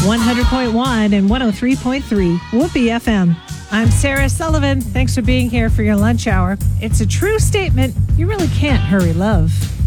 100.1 and 103.3 Whoopee FM. I'm Sarah Sullivan. Thanks for being here for your lunch hour. It's a true statement. You really can't hurry love.